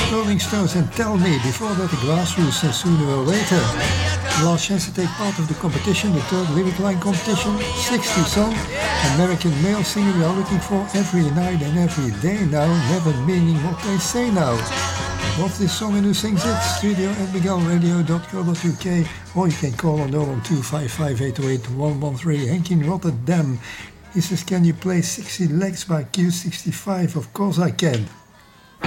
Rolling Stones and Tell Me. Before that, the Grassroots and Sooner or Later. Last chance to take part of the competition, the third lyric line competition, 60 song, American male singer we are looking for every night and every day now, never meaning what they say now. What's this song and who sings it? studio@miguelradio.co.uk, or you can call on 01255808113. Henk in Rotterdam. He says, can you play 60 Legs by Q65? Of course I can.